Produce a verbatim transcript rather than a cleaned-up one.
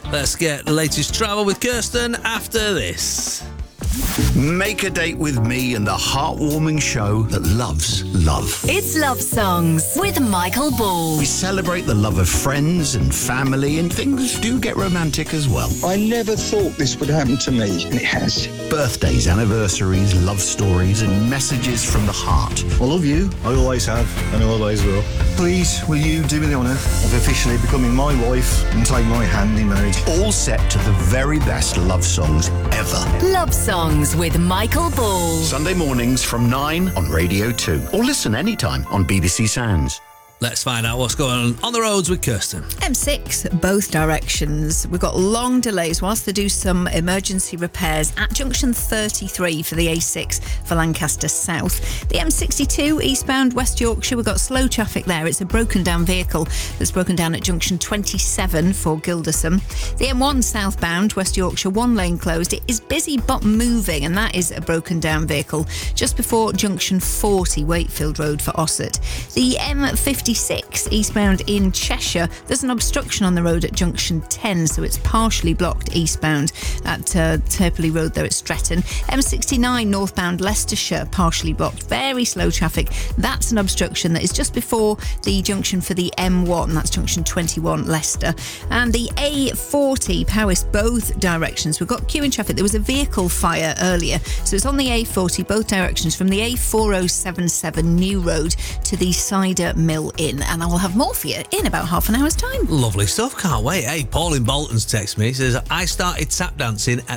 Let's get the latest travel with Kirsten after this. Make a date with me and the heartwarming show that loves love. It's Love Songs with Michael Ball. We celebrate the love of friends and family, and things do get romantic as well. I never thought this would happen to me, and it has. Birthdays, anniversaries, love stories, and messages from the heart. I love you. I always have, and I always will. Please, will you do me the honour of officially becoming my wife and take my hand in marriage? All set to the very best love songs ever. Love Songs with Michael Ball. Sunday mornings from nine on Radio two. Or listen anytime on B B C Sounds. Let's find out what's going on on the roads with Kirsten. M six, both directions. We've got long delays whilst they do some emergency repairs at junction thirty-three for the A six for Lancaster South. The M sixty-two eastbound West Yorkshire, we've got slow traffic there. It's a broken down vehicle that's broken down at junction twenty-seven for Gilderson. The M one southbound West Yorkshire, one lane closed. It is busy but moving, and that is a broken down vehicle just before junction forty, Wakefield Road for Ossett. The M fifty-six eastbound in Cheshire, there's an obstruction on the road at junction ten, so it's partially blocked eastbound at uh, Terpley Road there at Stretton. M sixty-nine northbound Leicestershire, partially blocked, very slow traffic. That's an obstruction that is just before the junction for the M one, that's junction twenty-one Leicester. And the A forty Powys, both directions, we've got queuing traffic. There was a vehicle fire earlier, so it's on the A forty both directions from the A four oh seven seven New Road to the Cider Mill Inn, and I will have more for you in about half an hour's time. Lovely stuff, can't wait. Hey, Paul in Bolton's text me, he says, I started tap dancing at